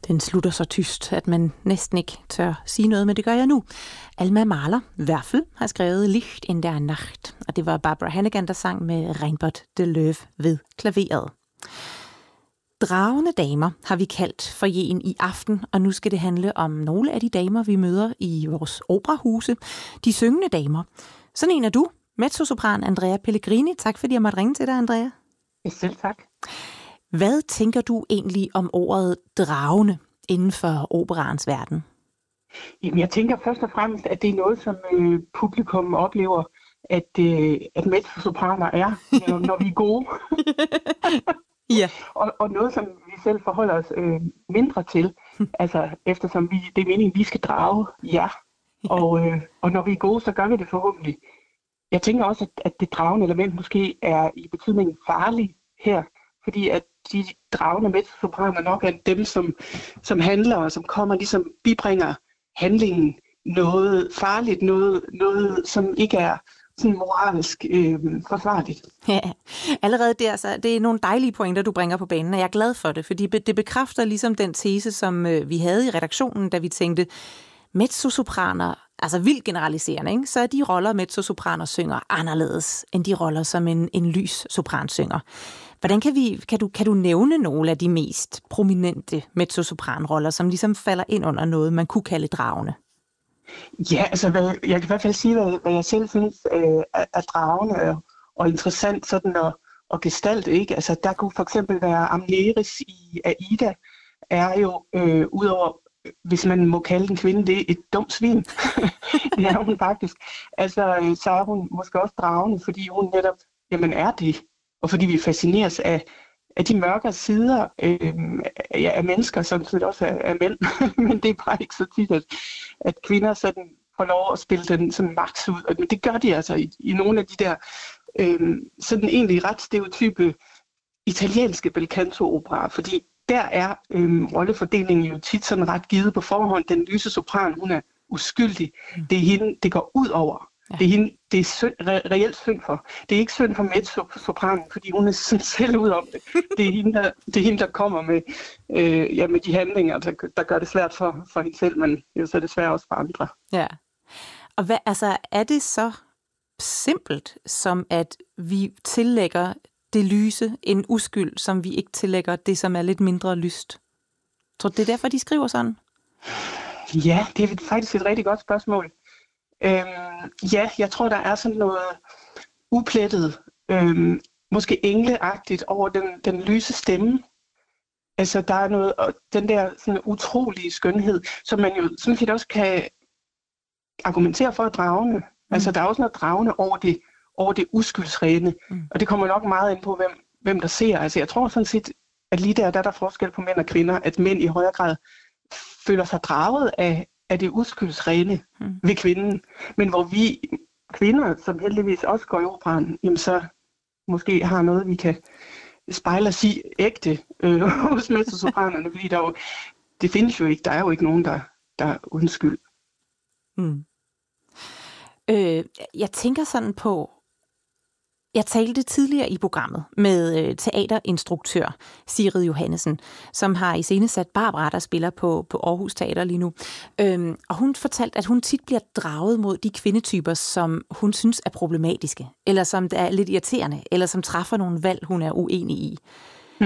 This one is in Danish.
Den slutter så tyst, at man næsten ikke tør sige noget, men det gør jeg nu. Alma Mahler, Werfel, har skrevet Licht in der Nacht, og det var Barbara Hannigan, der sang med Reinbert de Løv ved klaveret. Dragende damer har vi kaldt foyeren i aften, og nu skal det handle om nogle af de damer, vi møder i vores operahuse. De syngende damer. Sådan en er du, mezzosopran Andrea Pellegrini. Tak fordi jeg måtte ringe til dig, Andrea. Selv tak. Hvad tænker du egentlig om ordet dragende inden for operaens verden? Jamen, jeg tænker først og fremmest, at det er noget, som publikum oplever, at mezzosopraner er, når vi er gode. Ja. og noget, som vi selv forholder os mindre til, altså eftersom det er meningen, vi skal drage jer. Og når vi er gode, så gør vi det forhåbentlig. Jeg tænker også, at det dragende element måske er i betydningen farlig her, fordi at de dragende mezzosopraner nok er dem, som handler og som kommer, ligesom bibringer handlingen noget farligt, noget som ikke er sådan moralsk forsvarligt. Ja, allerede der, så det er nogle dejlige pointer, du bringer på banen, og jeg er glad for det, fordi det bekræfter ligesom den tese, som vi havde i redaktionen, da vi tænkte, mezzosopraner, altså vildt generaliserende, ikke? Så er de roller, mezzosopraner synger anderledes, end de roller, som en lys sopran synger. Hvordan kan du nævne nogle af de mest prominente mezzosopranroller, som ligesom falder ind under noget, man kunne kalde dragende? Ja, altså jeg kan i hvert fald sige, hvad jeg selv synes er dragende og interessant sådan at gestalte, ikke? Altså der kunne for eksempel være Amneris i Aida, er jo udover, hvis man må kalde en kvinde det, et dumt svin. Det er hun faktisk. Altså så er hun måske også dragende, fordi hun netop, jamen er det, og fordi vi fascineres af de mørkere sider af mennesker, som også er mænd. Men det er bare ikke så tit, at kvinder sådan får lov at spille den sådan maks ud. Og det gør de altså i nogle af de der sådan egentlig ret stereotype italienske bel canto-operaer, fordi der er rollefordelingen jo tit sådan ret givet på forhånd. Den lyse sopran, hun er uskyldig. Det er hende, det går ud over. Ja. Det er reelt synd for. Det er ikke synd for mezzosopranen, fordi hun er sådan selv ud om det. Det er hende, der kommer med de handlinger, der gør det svært for hende selv, men jo så er det svært også for andre. Ja. Og er det så simpelt, som at vi tillægger det lyse en uskyld, som vi ikke tillægger det, som er lidt mindre lyst? Tror du, det er derfor, de skriver sådan? Ja, det er faktisk et rigtig godt spørgsmål. Jeg tror, der er sådan noget uplettet, måske engleagtigt over den lyse stemme. Altså, der er noget, den der sådan utrolige skønhed, som man jo sådan set også kan argumentere for at dragende. Altså, der er også noget dragende over det uskyldsrene, og det kommer nok meget ind på, hvem der ser. Altså, jeg tror sådan set, at lige der er der forskel på mænd og kvinder, at mænd i højere grad føler sig draget af det uskyldsrene ved kvinden. Men hvor vi kvinder, som heldigvis også går i operaen, jamen så måske har noget, vi kan spejle og sige ægte hos mezzosopranerne, fordi det findes jo ikke. Der er jo ikke nogen, der er uden skyld. Jeg tænker sådan på, jeg talte tidligere i programmet med teaterinstruktør Sigrid Johannesen, som har iscenesat Barbara, der spiller på Aarhus Teater lige nu. Og hun fortalte, at hun tit bliver draget mod de kvindetyper, som hun synes er problematiske, eller som er lidt irriterende, eller som træffer nogle valg, hun er uenig i.